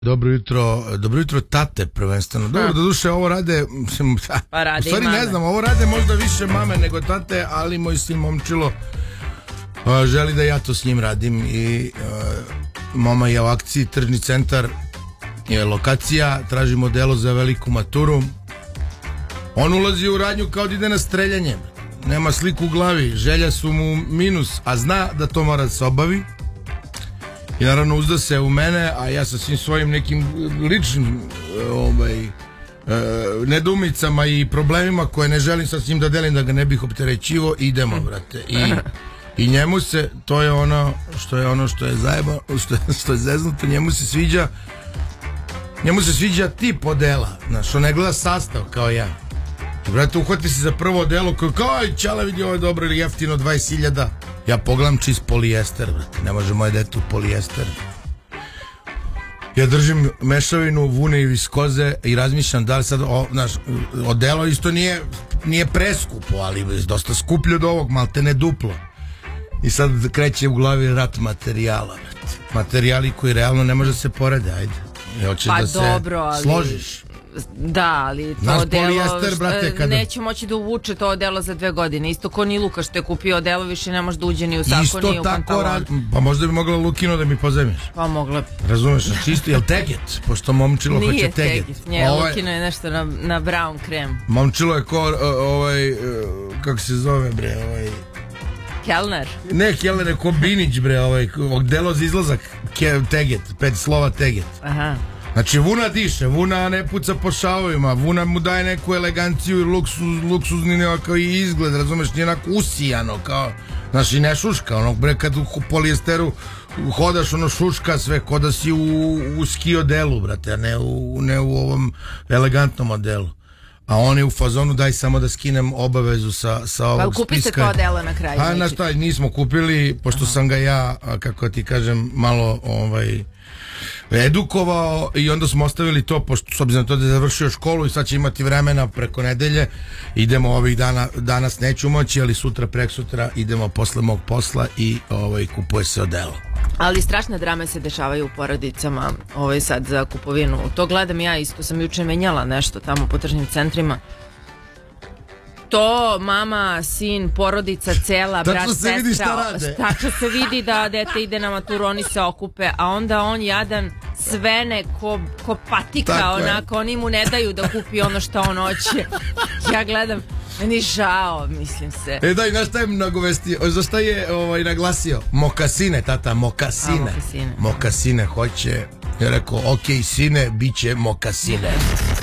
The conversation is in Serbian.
Dobro jutro tate prvenstveno. Dobro, doduše ovo rade, Pa rade u stvari ne znam, ovo rade možda više mame nego tate, ali moj sin Momčilo želi da ja to s njim radim i mama je u akciji, tržni centar je lokacija, traži modelo za veliku maturu. On ulazi u radnju kao da ide na streljanje, nema sliku u glavi, želja su mu minus, a zna da to mora da se obavi. I naravno uzda se u mene, a ja sa svim svojim nekim ličnim nedumicama i problemima koje ne želim sa njim da delim, da ga ne bih opterećivo, idemo, brate. I njemu se, to je ono što je zajeba, što je zeznuto, njemu se sviđa tip odela, znaš, on ne gleda sastav kao ja. I brate, uhvati se za prvo odelo koje kao, aj, čale vidi, ovo je dobro ili jeftino, 20.000. Ja pogledam čist polijester, brate, ne može moje dete u polijester. Ja držim mešavinu vune i viskoze i razmišljam da li sad, znaš, odelo isto nije preskupo, ali dosta skuplje od ovog, malte ne duplo. I sad kreće u glavi rat materijala, brate. Materijali koji realno ne može se porede, ajde. I hoće pa da se dobro, ali složiš. Da, ali to naš odelo polijester, brate, kada... neće moći da uvuče to odelo za 2 godine. Isto ko ni Luka što je kupio odelo, više ne može da uđe ni u sako, ni u pantalon. Pa možda bi mogla Lukino da mi pozemiš. Pa mogla. Razumeš, čisto, jel teget? Pošto Momčilo hoće teget. Nije teget, nije, Lukino je nešto na brown krem. Momčilo je ko, kako se zove, bre, Kelner? Ne, Kelner je ko Binić, bre, odelo za izlazak, teget, 5 slova teget. Aha. Znači, Vuna diše, Vuna ne puca po šavovima, Vuna mu daje neku eleganciju i luksuzni nekako i izgled, razumeš, nije onako usijano, kao, znaš, i ne šuška, ono, bre, kad u polijesteru hodaš, ono, šuška sve, ko da si u ski odelu, brate, a ne u ovom elegantnom odelu. A on je u fazonu, daj samo da skinem obavezu sa ovog spiska. Pa kupite to odelo na kraju? A, znaš šta, nismo kupili, pošto sam ga ja, kako ti kažem, malo, edukovao i onda smo ostavili to, pošto s obzirom to da je završio školu i sad će imati vremena preko nedelje, idemo ovih dana, danas neću moći, ali sutra, preksutra idemo posle mog posla i kupuje se odelo. Ali strašne drame se dešavaju u porodicama sad za kupovinu. To gledam ja isto, sam juče menjala nešto tamo po tržnim centrima. To mama, sin, porodica cela, brat, sestra, tačno se vidi da dete ide na maturu, oni se okupe, a onda on jadan svene ko patika, tako onako, oni mu ne daju da kupi ono što on hoće. Ja gledam, meni žao, mislim se. Daj, znaš šta je nagovestio, zašto je naglasio? Mokasine, tata, mokasine. Mokasine hoće, je rekao, ok, sine, bit će mokasine.